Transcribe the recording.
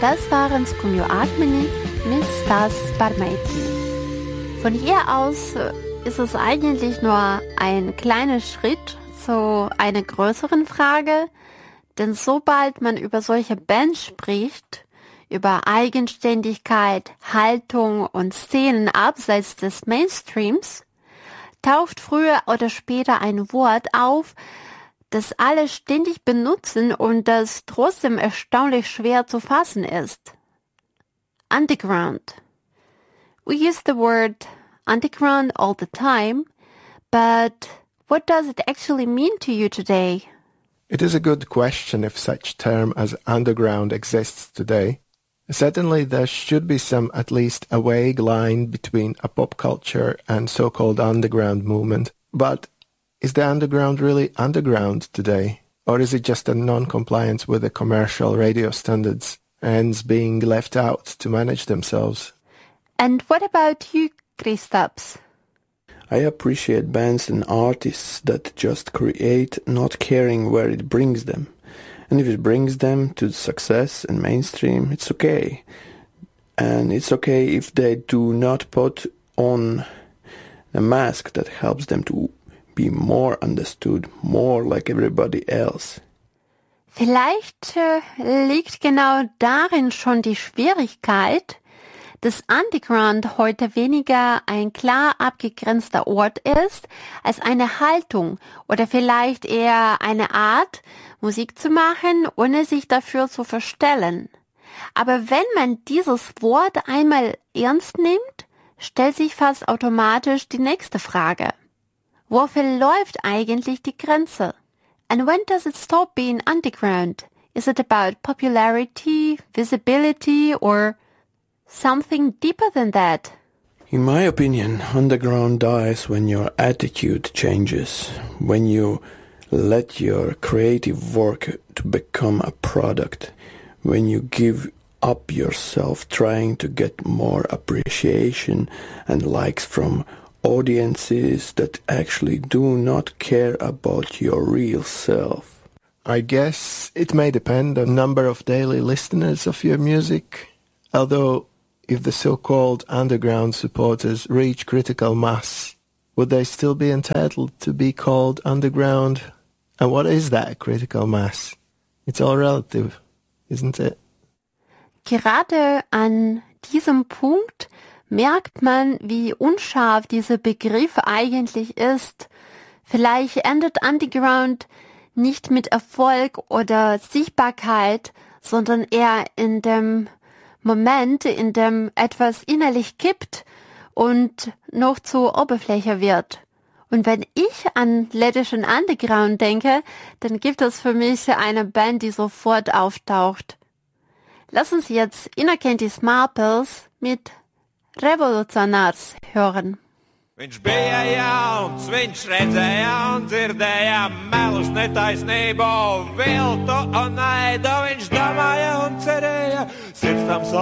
Das waren Skumio Atmeni mit Stas Barmeiti. Von hier aus ist es eigentlich nur ein kleiner Schritt zu einer größeren Frage, denn sobald man über solche Bands spricht, über Eigenständigkeit, Haltung und Szenen abseits des Mainstreams, taucht früher oder später ein Wort auf, das alle ständig benutzen und das trotzdem erstaunlich schwer zu fassen ist. Underground. We use the word underground all the time, but what does it actually mean to you today? It is a good question if such term as underground exists today. Certainly there should be some, at least a vague line between a pop culture and so-called underground movement. But is the underground really underground today? Or is it just a non-compliance with the commercial radio standards and being left out to manage themselves? And what about you, Kristaps? I appreciate bands and artists that just create, not caring where it brings them. And if it brings them to success and mainstream, it's okay. And it's okay if they do not put on a mask that helps them to be more understood, more like everybody else. Vielleicht liegt genau darin schon die Schwierigkeit, dass Underground heute weniger ein klar abgegrenzter Ort ist, als eine Haltung oder vielleicht eher eine Art, Musik zu machen, ohne sich dafür zu verstellen. Aber wenn man dieses Wort einmal ernst nimmt, stellt sich fast automatisch die nächste Frage. Wofür läuft eigentlich die Grenze? And when does it stop being underground? Is it about popularity, visibility, or something deeper than that? In my opinion, underground dies when your attitude changes, when you let your creative work to become a product, when you give up yourself trying to get more appreciation and likes from audiences that actually do not care about your real self. I guess it may depend on the number of daily listeners of your music, although if the so-called underground supporters reach critical mass, would they still be entitled to be called underground? And what is that critical mass? It's all relative, isn't it? Gerade an diesem Punkt merkt man, wie unscharf dieser Begriff eigentlich ist. Vielleicht endet Underground nicht mit Erfolg oder Sichtbarkeit, sondern eher in dem Moment, in dem etwas innerlich kippt und noch zur Oberfläche wird. Und wenn ich an lettischen Underground denke, dann gibt es für mich eine Band, die sofort auftaucht. Lass uns jetzt Innocentis Marpels mit Revolucionārs hören. Viņš bija jauns, viņš redzēja un dzirdēja melus, netaisnību, viltu un naidu. Viņš domāja un cerēja, sirds tam